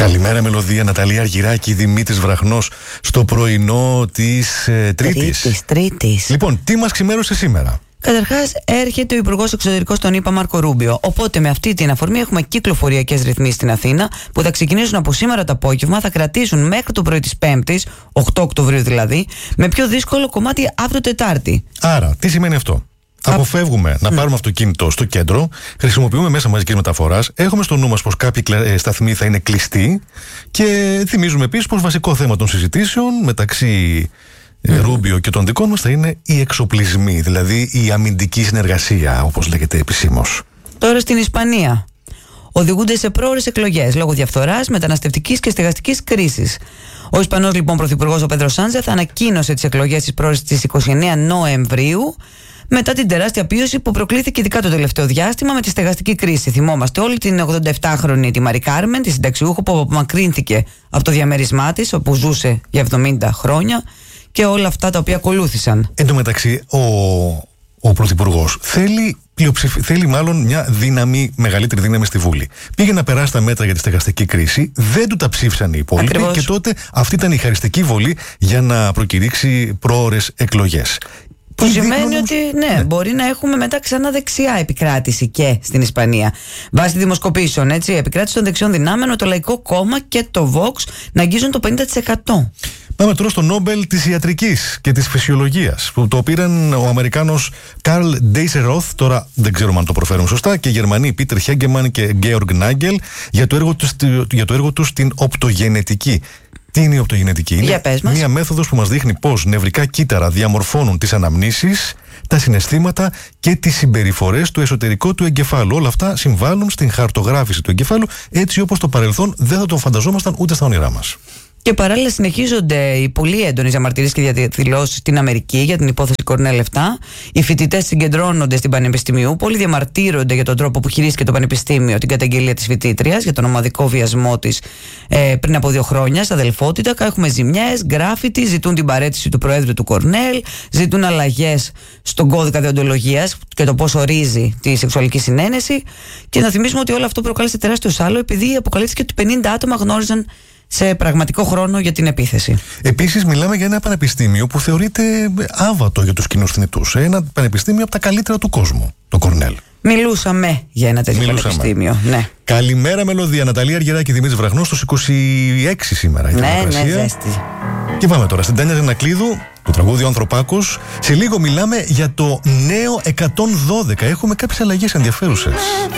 Καλημέρα Μελωδία, Ναταλία Αργυράκη, Δημήτρης Βραχνός στο πρωινό της Τρίτης. Λοιπόν, τι μας ξημέρωσε σήμερα? Καταρχάς, έρχεται ο Υπουργός Εξωτερικών των ΗΠΑ Μάρκο Ρούμπιο. Οπότε, με αυτή την αφορμή, έχουμε κυκλοφοριακές ρυθμίσεις στην Αθήνα που θα ξεκινήσουν από σήμερα το απόγευμα, θα κρατήσουν μέχρι το πρωί της Πέμπτης, 8 Οκτωβρίου δηλαδή, με πιο δύσκολο κομμάτι αύριο Τετάρτη. Άρα, τι σημαίνει αυτό? Αποφεύγουμε να πάρουμε αυτοκίνητο στο κέντρο, χρησιμοποιούμε μέσα μαζικής μεταφοράς, έχουμε στο νου μας πως κάποιοι σταθμοί θα είναι κλειστοί και θυμίζουμε επίσης πως βασικό θέμα των συζητήσεων μεταξύ Ρούμπιο και των δικών μας θα είναι οι εξοπλισμοί, δηλαδή η αμυντική συνεργασία, όπως λέγεται επισήμως. Τώρα στην Ισπανία. Οδηγούνται σε πρόωρες εκλογές λόγω διαφθοράς, μεταναστευτικής και στεγαστικής κρίσης. Ο Ισπανός λοιπόν Πρωθυπουργός ο Πέντρο Σάντσεθ ανακοίνωσε τις εκλογές της πρόωρες της 29 Νοεμβρίου. Μετά την τεράστια πίεση που προκλήθηκε ειδικά το τελευταίο διάστημα με τη στεγαστική κρίση. Θυμόμαστε όλη την 87χρονη τη Μαρί Κάρμεν, τη συνταξιούχο που απομακρύνθηκε από το διαμέρισμά της, όπου ζούσε για 70 χρόνια, και όλα αυτά τα οποία ακολούθησαν. Εν τω μεταξύ, ο Πρωθυπουργός θέλει μάλλον μια μεγαλύτερη δύναμη στη Βουλή. Πήγε να περάσει τα μέτρα για τη στεγαστική κρίση, δεν του τα ψήφισαν οι υπόλοιποι. Ακριβώς. Και τότε αυτή ήταν η χαριστική βολή για να προκηρύξει πρόωρες εκλογές. Που σημαίνει ότι μπορεί να έχουμε μετά ξανά δεξιά επικράτηση και στην Ισπανία. Βάσει δημοσκοπήσεων, έτσι, επικράτηση των δεξιών δυνάμεων με το Λαϊκό Κόμμα και το Vox να αγγίζουν το 50%. Πάμε τώρα στο Νόμπελ της Ιατρικής και της Φυσιολογίας, που το πήραν ο Αμερικάνος Καρλ Ντέισεροθ, τώρα δεν ξέρουμε αν το προφέρουν σωστά, και οι Γερμανοί Πίτερ Χέγκεμαν και Γκέοργ Νάγκελ για το έργο τους στην οπτογενετική. Τι είναι η οπτογενετική? Είναι μια μέθοδος που μας δείχνει πώς νευρικά κύτταρα διαμορφώνουν τις αναμνήσεις, τα συναισθήματα και τις συμπεριφορές του εσωτερικού του εγκεφάλου. Όλα αυτά συμβάλλουν στην χαρτογράφηση του εγκεφάλου, έτσι όπως το παρελθόν δεν θα το φανταζόμασταν ούτε στα όνειρά μας. Και παράλληλα συνεχίζονται οι πολύ έντονες διαμαρτυρίες και διαδηλώσεις στην Αμερική για την υπόθεση Κορνέλ 7. Οι φοιτητές συγκεντρώνονται στην Πανεπιστημίου, πολλοί διαμαρτύρονται για τον τρόπο που χειρίστηκε το Πανεπιστήμιο την καταγγελία της φοιτήτριας για τον ομαδικό βιασμό της πριν από 2 χρόνια στα Αδελφότητα. Έχουμε ζημιές, γκράφιτι, ζητούν την παραίτηση του Προέδρου του Κορνέλ, ζητούν αλλαγές στον κώδικα δεοντολογίας και το πώς ορίζει τη σεξουαλική συνένεση. Και να θυμίσουμε ότι όλο αυτό προκάλεσε τεράστιο σάλο επειδή αποκαλύφθηκε ότι 50 άτομα γνώριζαν σε πραγματικό χρόνο για την επίθεση. Επίσης, μιλάμε για ένα πανεπιστήμιο που θεωρείται άβατο για τους κοινούς θνητούς. Ένα πανεπιστήμιο από τα καλύτερα του κόσμου, το Κορνέλ. Μιλούσαμε για ένα τέτοιο πανεπιστήμιο. Ναι. Καλημέρα Μελωδία, Ναταλία Αργυράκη, Δημήτρης Βραχνός, στους 26 σήμερα. Ναι, ζέστη. Και πάμε τώρα στην Τάνια Ζενακλείδου, το τραγούδι Ο Ανθρωπάκος. Σε λίγο μιλάμε για το νέο 112. Έχουμε κάποιες αλλαγές ενδιαφέρουσες.